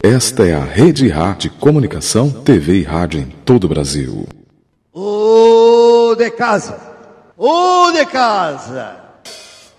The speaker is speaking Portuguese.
Esta é a Rede Rádio de Comunicação, TV e Rádio em todo o Brasil. Ô de casa! Ô de casa!